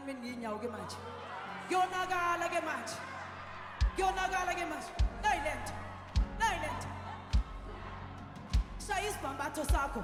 mina inyawo ke manje kuyonakala ke manje kuyonakala ke manje nayilento shaya isibhambatho sakho